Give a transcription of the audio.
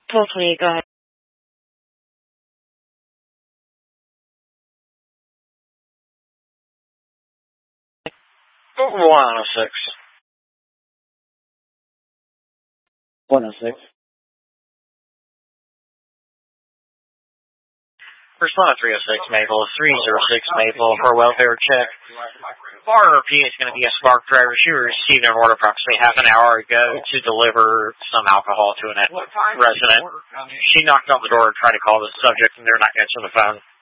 Hopefully, go ahead. 106. 106. Persona 306 Maple, 306 Maple for welfare check. RP is going to be a Spark driver. She received an order approximately half an hour ago to deliver some alcohol to a resident. She knocked on the door and tried to call the subject, and they're not answering the phone.